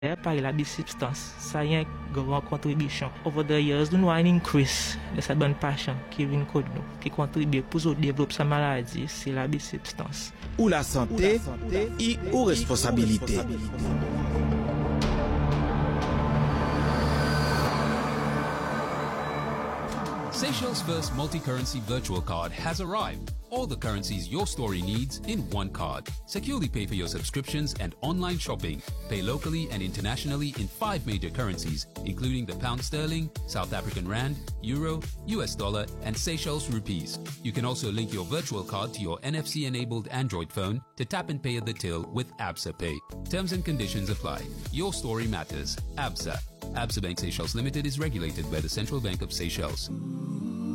par la substance, ça a une grande contribution. Over the years, nous avons un increase de cette bonne passion qui vient de nous, qui contribue pour développer sa maladie, c'est la substance. Ou la santé, et ou responsabilité. Seychelles' first multi-currency virtual card has arrived. All the currencies your story needs in one card. Securely pay for your subscriptions and online shopping. Pay locally and internationally in 5 major currencies, including the pound sterling, South African rand, euro, US dollar, and Seychelles rupees. You can also link your virtual card to your NFC-enabled Android phone to tap and pay at the till with Absa Pay. Terms and conditions apply. Your story matters. Absa. Absa Bank Seychelles Limited is regulated by the Central Bank of Seychelles.